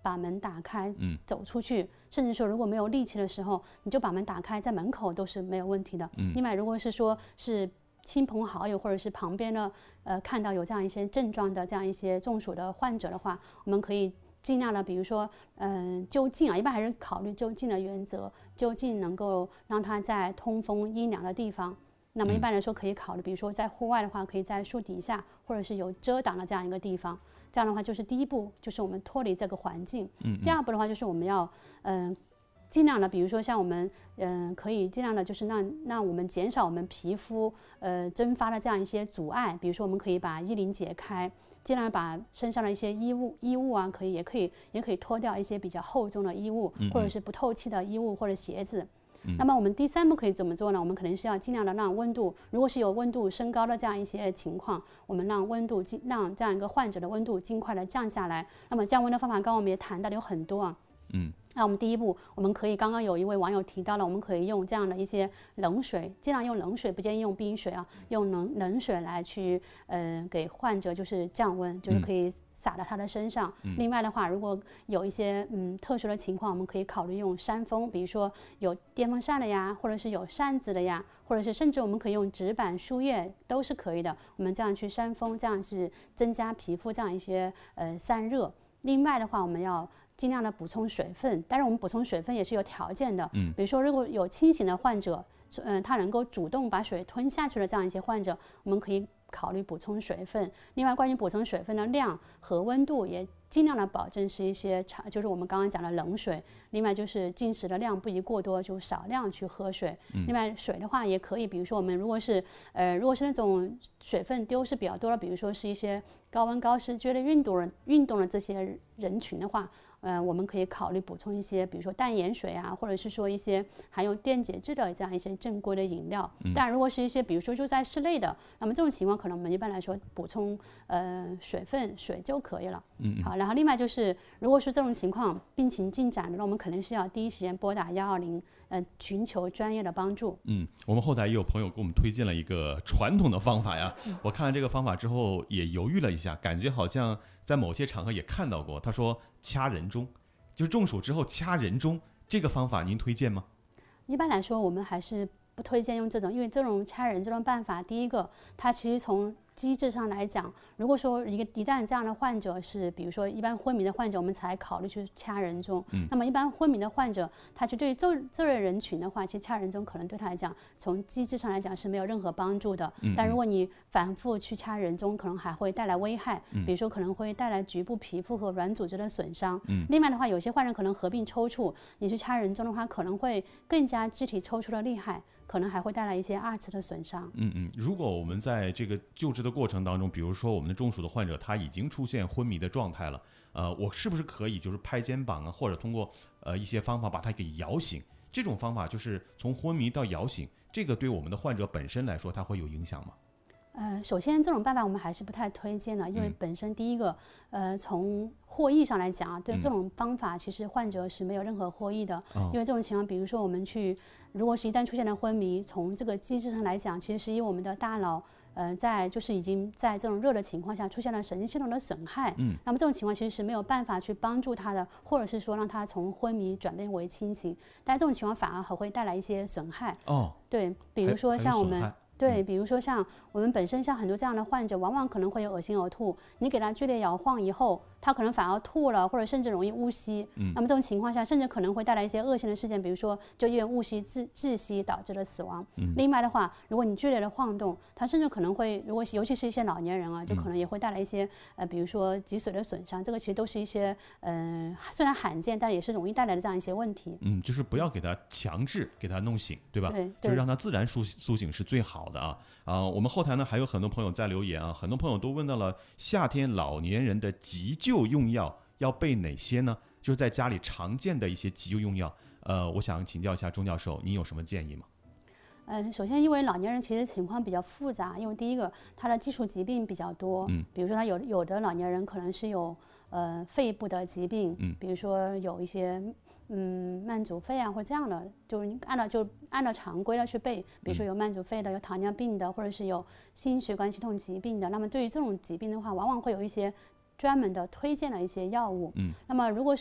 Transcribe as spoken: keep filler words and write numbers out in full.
把门打开， 嗯， 走出去，甚至说如果没有力气的时候，你就把门打开，在门口都是没有问题的。 嗯， 另外，如果是说是亲朋好友或者是旁边的呃看到有这样一些症状的这样一些中暑的患者的话，我们可以尽量的，比如说，嗯、呃，就近啊，一般还是考虑就近的原则，就近能够让他在通风阴凉的地方。那么一般来说可以考虑，比如说在户外的话，可以在树底下或者是有遮挡的这样一个地方。这样的话，就是第一步，就是我们脱离这个环境。 嗯嗯第二步的话，就是我们要，嗯、呃。尽量的，比如说像我们，嗯、呃，可以尽量的，就是让让我们减少我们皮肤呃蒸发的这样一些阻碍。比如说，我们可以把衣领解开，尽量把身上的一些衣物衣物啊，可以也可以也可以脱掉一些比较厚重的衣物， 嗯嗯或者是不透气的衣物或者鞋子。 嗯那么我们第三步可以怎么做呢？我们可能是要尽量的让温度，如果是有温度升高的这样一些情况，我们让温度尽让这样一个患者的温度尽快的降下来。那么降温的方法，刚刚我们也谈到的有很多啊。 嗯， 那我们第一步，我们可以刚刚有一位网友提到了，我们可以用这样的一些冷水，尽量用冷水，不建议用冰水啊，用冷冷水来去呃给患者就是降温，就是可以洒到他的身上。 嗯、 另外的话，如果有一些嗯特殊的情况，我们可以考虑用扇风，比如说有电风扇的呀，或者是有扇子的呀，或者是甚至我们可以用纸板输液都是可以的。我们这样去扇风，这样是增加皮肤这样一些呃散热。另外的话，我们要尽量的补充水分，但是我们补充水分也是有条件的。 嗯， 比如说如果有清醒的患者，嗯、呃，他能够主动把水吞下去的这样一些患者，我们可以考虑补充水分。另外，关于补充水分的量和温度，也尽量的保证是一些常，就是我们刚刚讲的冷水。另外就是进食的量不宜过多，就少量去喝水。 嗯、 另外水的话也可以，比如说我们如果是呃如果是那种水分丢失比较多的，比如说是一些高温高湿剧烈运动人运动的这些人群的话。呃，我们可以考虑补充一些，比如说淡盐水啊，或者是说一些含有电解质的这样一些正规的饮料。 嗯、 但如果是一些，比如说就在室内的，那么这种情况可能我们一般来说补充呃水分水就可以了。 嗯， 好，然后另外就是，如果是这种情况病情进展的，那我们肯定是要第一时间拨打幺二零，呃，寻求专业的帮助。 嗯，我们后台也有朋友给我们推荐了一个传统的方法呀。 嗯、 我看了这个方法之后也犹豫了一下，感觉好像在某些场合也看到过。他说掐人中。就是中暑之后掐人中这个方法，您推荐吗？ 一般来说，我们还是不推荐用这种，因为这种掐人这种办法，第一个，它其实从机制上来讲，如果说一个一旦这样的患者是，比如说一般昏迷的患者，我们才考虑去掐人中。 嗯， 那么一般昏迷的患者，他去对这这类人群的话，其实掐人中可能对他来讲，从机制上来讲是没有任何帮助的。 嗯， 但如果你反复去掐人中，可能还会带来危害， 嗯、 比如说可能会带来局部皮肤和软组织的损伤。 嗯， 另外的话，有些患者可能合并抽搐，你去掐人中的话，可能会更加肢体抽搐的厉害。可能还会带来一些二次的损伤。 嗯嗯，如果我们在这个救治的过程当中，比如说我们的中暑的患者他已经出现昏迷的状态了，呃，我是不是可以就是拍肩膀啊，或者通过呃一些方法把他给摇醒？这种方法就是从昏迷到摇醒，这个对我们的患者本身来说，它会有影响吗？ 呃，首先这种办法我们还是不太推荐的，因为本身第一个，呃，从获益上来讲啊，对这种方法其实患者是没有任何获益的， 嗯、 因为这种情况，比如说我们去，如果是一旦出现了昏迷，从这个机制上来讲，其实是因为我们的大脑，呃，在就是已经在这种热的情况下出现了神经系统的损害， 嗯， 那么这种情况其实是没有办法去帮助他的，或者是说让他从昏迷转变为清醒，但这种情况反而还会带来一些损害。 哦， 对，比如说像我们。对， 嗯、 比如说像我们本身像很多这样的患者，往往可能会有恶心呕吐，你给他剧烈摇晃以后，他可能反而吐了，或者甚至容易误吸。 嗯， 那么这种情况下，甚至可能会带来一些恶性的事件，比如说就因为误吸窒窒息导致的死亡。 嗯， 另外的话，如果你剧烈的晃动，它甚至可能会，如果尤其是一些老年人啊，就可能也会带来一些、嗯、呃，比如说脊髓的损伤。这个其实都是一些嗯、呃，虽然罕见，但也是容易带来的这样一些问题。 嗯，就是不要给他强制给他弄醒，对吧？ 对，对就是让他自然苏苏醒是最好的啊啊、呃！我们后台呢还有很多朋友在留言啊，很多朋友都问到了夏天老年人的急救用药要备哪些呢？就是在家里常见的一些急救用药，呃，我想请教一下钟教授，您有什么建议吗？ 嗯，首先因为老年人其实情况比较复杂，因为第一个他的基础疾病比较多， 嗯， 比如说他有有的老年人可能是有呃肺部的疾病， 嗯， 比如说有一些嗯慢阻肺啊或这样的，就是按照就按照常规的去备，比如说有慢阻肺的，有糖尿病的，或者是有心血管系统疾病的。那么对于这种疾病的话，往往会有一些专门的推荐的一些药物， 嗯， 那么如果